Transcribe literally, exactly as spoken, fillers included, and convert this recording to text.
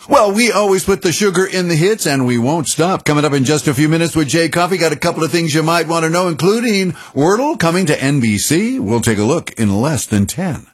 Well, we always put the sugar in the hits, and we won't stop. Coming up in just a few minutes with Jay Coffee, got a couple of things you might want to know, including Wordle coming to N B C. We'll take a look in less than ten.